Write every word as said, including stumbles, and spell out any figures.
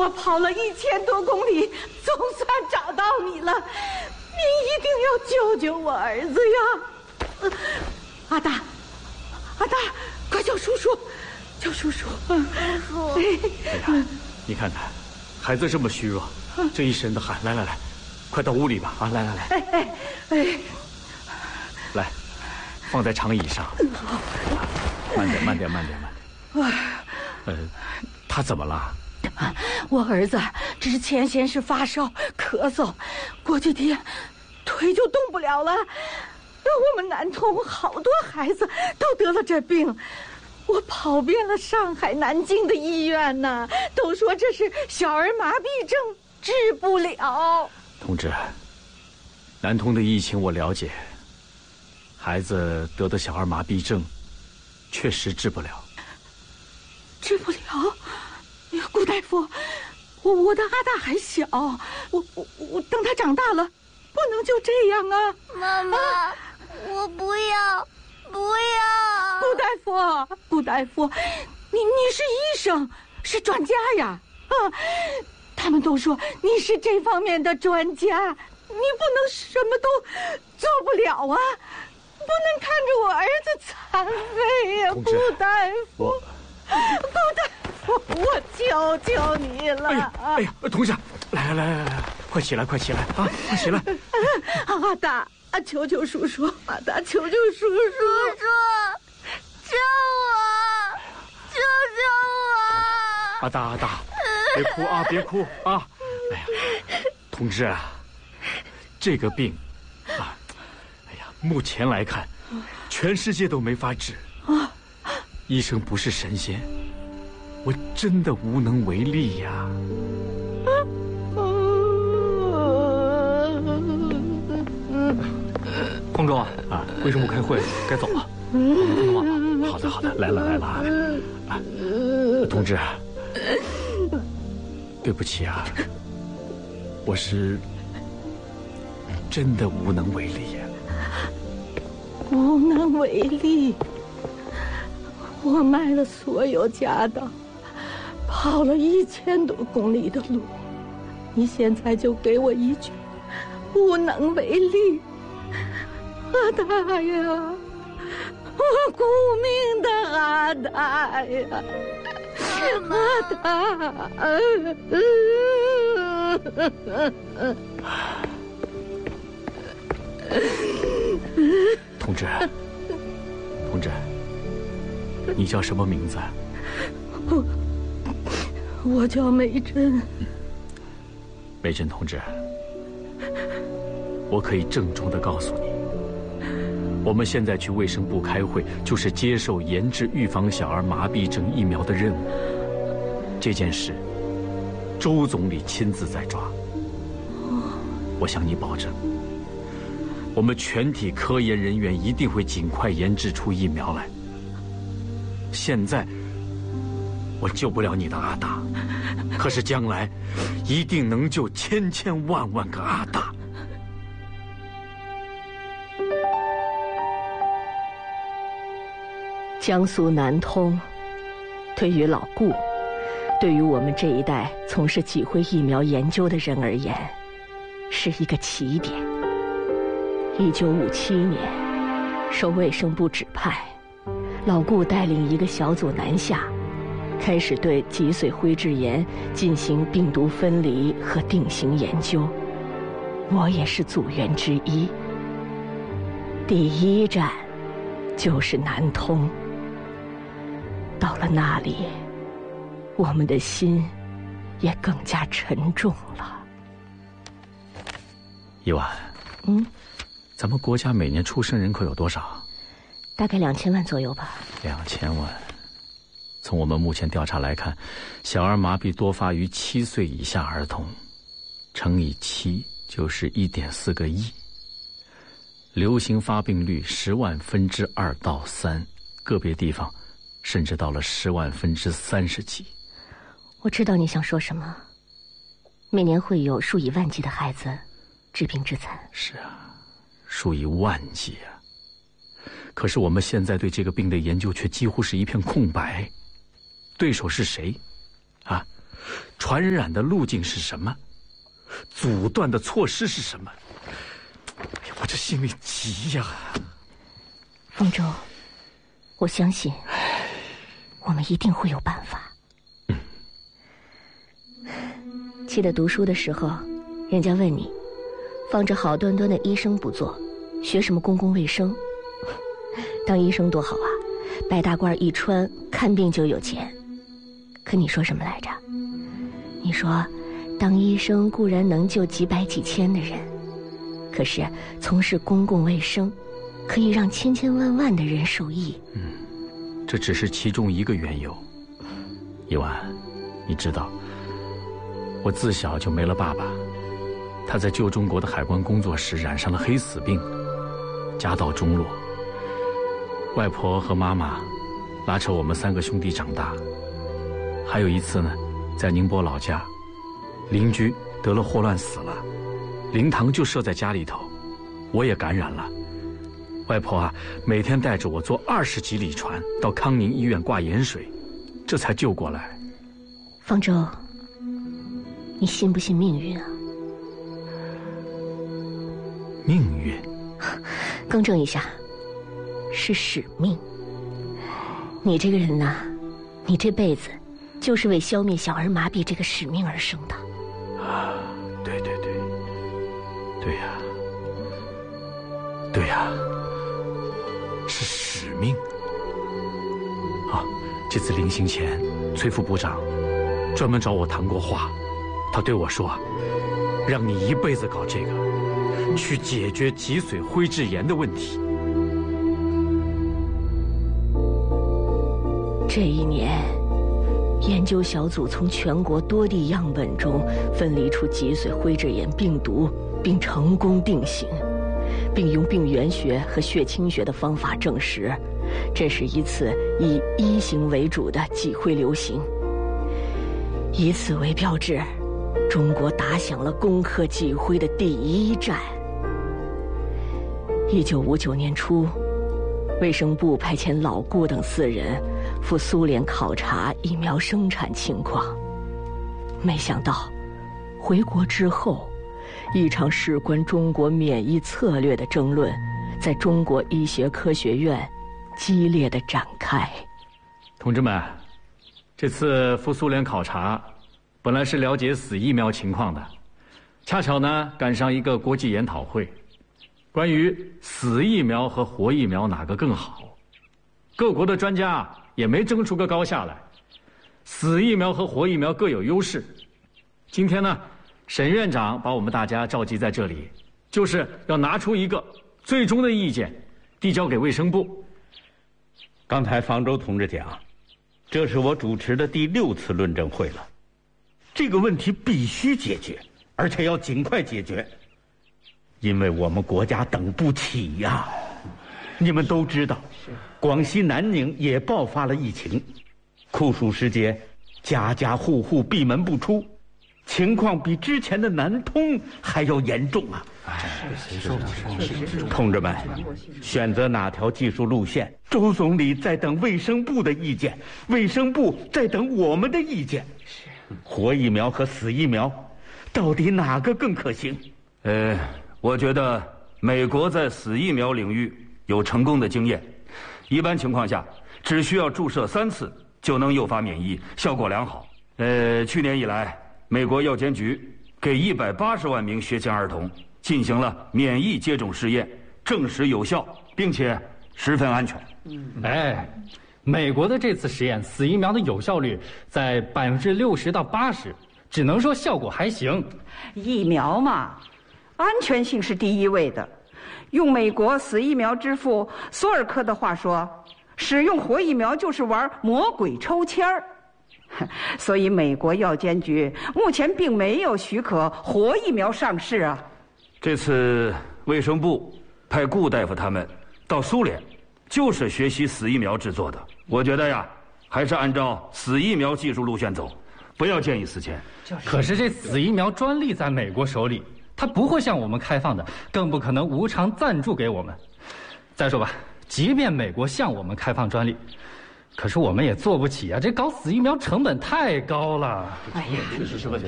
我跑了一千多公里，总算找到你了。您一定要救救我儿子呀！呃、阿大，阿大，快叫叔叔，叫叔叔。叔叔，哎呀，你看看，孩子这么虚弱，这一身的汗。来来来，快到屋里吧！啊，来来来， 哎哎哎， 来，放在长椅上。慢点，慢点，慢点，慢点。呃，他怎么了？ 我儿子之前先是发烧、咳嗽，过几天腿就动不了了。我们南通好多孩子都得了这病，我跑遍了上海、南京的医院呢，都说这是小儿麻痹症，治不了。 同志，南通的疫情我了解，孩子得的小儿麻痹症确实治不了。 治不了？顾大夫，我我的阿大还小，我我我等他长大了，不能就这样啊！ 妈妈，啊、我不要，不要！ 顾大夫，顾大夫，你你是医生，是专家呀！啊，他们都说你是这方面的专家，你不能什么都做不了啊！不能看着我儿子残废呀，顾大夫，顾大夫，我求求你了！ 哎呀，哎呀，同志，来来来来来，快起来，快起来啊，快起来！ 阿大，啊，求求叔叔，阿大，求求叔叔， 叔叔，救我，救救我！ 阿大，阿大，别哭啊，别哭啊！哎呀，同志啊，这个病啊，哎呀，目前来看，全世界都没法治啊。医生不是神仙，我真的无能为力呀。 黄忠啊，啊，卫生部开会该走了。听懂吗？ 好的，好的，来了来了啊！同志，对不起啊，我是真的无能为力呀。 无能为力。我卖了所有家当，跑了一千多公里的路，你现在就给我一句无能为力。阿大呀，我顾命的阿大呀，阿大， 同志，同志，你叫什么名字？ 我我叫梅珍。 梅珍同志，我可以郑重地告诉你，我们现在去卫生部开会，就是接受研制预防小儿麻痹症疫苗的任务。这件事，周总理亲自在抓。我向你保证，我们全体科研人员一定会尽快研制出疫苗来。现在我救不了你的阿大，可是将来一定能救千千万万个阿大。 江苏南通，对于老顾，对于我们这一代从事脊灰疫苗研究的人而言，是一个起点。一九五七年，受卫生部指派，老顾带领一个小组南下，开始对脊髓灰质炎进行病毒分离和定型研究。我也是组员之一。第一站就是南通。到了那里，我们的心也更加沉重了。 伊婉， 嗯， 咱们国家每年出生人口有多少？ 大概两千万左右吧。 两千万。从我们目前调查来看，小儿麻痹多发于七岁以下儿童，乘以七就是一点四个亿。流行发病率十万分之二到三，个别地方甚至到了十万分之三十几。 我知道你想说什么，每年会有数以万计的孩子致病致残。 是啊，数以万计啊。可是我们现在对这个病的研究却几乎是一片空白。对手是谁？啊， 传染的路径是什么？阻断的措施是什么？哎呀，我这心里急呀！ 方舟，我相信我们一定会有办法。 嗯。 记得读书的时候，人家问你，放着好端端的医生不做，学什么公共卫生？当医生多好啊，白大褂一穿，看病就有钱。可你说什么来着？你说，当医生固然能救几百几千的人，可是从事公共卫生，可以让千千万万的人受益。 嗯，这只是其中一个缘由。一婉，你知道，我自小就没了爸爸，他在旧中国的海关工作时染上了黑死病，家道中落。外婆和妈妈拉扯我们三个兄弟长大。还有一次呢，在宁波老家，邻居得了霍乱死了，灵堂就设在家里头，我也感染了。外婆啊，每天带着我坐二十几里船到康宁医院挂盐水，这才救过来。 方舟，你信不信命运啊？ 命运？ 更正一下，是使命。你这个人呐，你这辈子就是为消灭小儿麻痹这个使命而生的。 啊，对对对，对呀，对呀，是使命。啊，这次临行前，崔副部长专门找我谈过话，他对我说，让你一辈子搞这个，去解决脊髓灰质炎的问题。 这一年，研究小组从全国多地样本中分离出脊髓灰质炎病毒，并成功定型，并用病原学和血清学的方法证实，这是一次以一型为主的脊灰流行。以此为标志，中国打响了攻克脊灰的第一战。一九五九年初，卫生部派遣老顾等四人赴苏联考察疫苗生产情况，没想到回国之后，一场事关中国免疫策略的争论在中国医学科学院激烈的展开。 同志们，这次赴苏联考察本来是了解死疫苗情况的，恰巧呢赶上一个国际研讨会，关于死疫苗和活疫苗哪个更好，各国的专家也没争出个高下来。死疫苗和活疫苗各有优势。今天呢，沈院长把我们大家召集在这里，就是要拿出一个最终的意见，递交给卫生部。 刚才方舟同志讲，这是我主持的第六次论证会了。这个问题必须解决，而且要尽快解决，因为我们国家等不起呀。你们都知道，广西南宁也爆发了疫情，酷暑时节，家家户户闭门不出，情况比之前的南通还要严重啊！同志们，选择哪条技术路线，周总理在等卫生部的意见，卫生部在等我们的意见。活疫苗和死疫苗，到底哪个更可行？ 呃，我觉得美国在死疫苗领域有成功的经验，一般情况下只需要注射三次就能诱发免疫，效果良好。呃，去年以来，美国药监局给一百八十万名学前儿童进行了免疫接种试验，证实有效，并且十分安全。 哎，美国的这次实验，死疫苗的有效率在百分之六十到八十，只能说效果还行。 疫苗嘛，安全性是第一位的。用美国死疫苗之父索尔科的话说，使用活疫苗就是玩魔鬼抽签儿。所以美国药监局目前并没有许可活疫苗上市啊。 这次卫生部派顾大夫他们到苏联，就是学习死疫苗制作的。我觉得呀，还是按照死疫苗技术路线走，不要见异思迁。 可是这死疫苗专利在美国手里，它不会向我们开放的，更不可能无偿赞助给我们。再说吧，即便美国向我们开放专利， 可是我们也做不起啊，这搞死疫苗成本太高了。 哎呀， 确实是问题。